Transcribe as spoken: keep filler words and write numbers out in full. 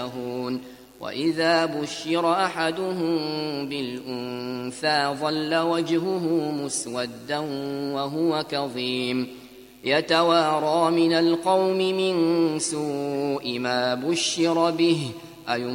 وإذا بشر أحدهم بالأنثى ظل وجهه مسودا وهو كظيم يتوارى من القوم من سوء ما بشر به